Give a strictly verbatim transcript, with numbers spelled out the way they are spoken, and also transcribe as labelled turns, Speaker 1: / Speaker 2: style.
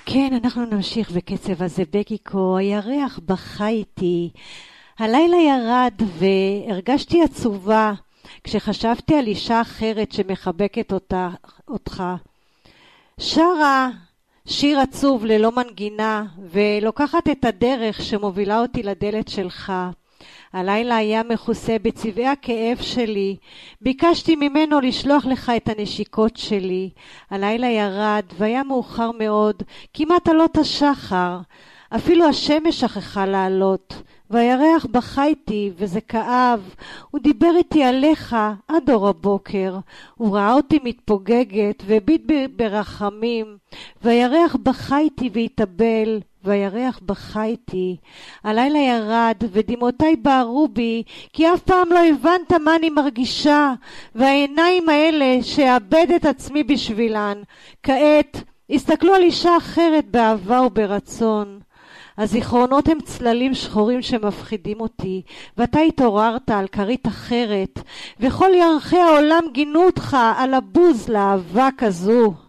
Speaker 1: כן, אנחנו נמשיך בקצב הזה, בקיקו. הירח בכה איתי. הלילה ירד והרגשתי עצובה כשחשבתי על אישה אחרת שמחבקת אותה, אותך. שרה שיר עצוב ללא מנגינה ולוקחת את הדרך שמובילה אותי לדלת שלך. הלילה היה מכוסה בצבעי הכאב שלי. ביקשתי ממנו לשלוח לך את הנשיקות שלי. הלילה ירד והיה מאוחר מאוד, כמעט עלות השחר. אפילו השמש שכחה לעלות. והירח בכה איתי וזה כאב. הוא דיבר איתי עליך עד אור הבוקר. הוא ראה אותי מתפוגגת והביט ב- ברחמים. והירח בכה איתי והתאבל. והירח בכה איתי. הלילה ירד ודמעותיי בערו בי, כי אף פעם לא הבנת מה אני מרגישה, והעיניים האלה שאאבד את עצמי בשבילן, כעת הסתכלו על אישה אחרת באהבה וברצון. הזיכרונות הם צללים שחורים שמפחידים אותי, ואתה התעוררת על כרית אחרת, וכל ירחי העולם גינו אותך על הבוז לאהבה כזו.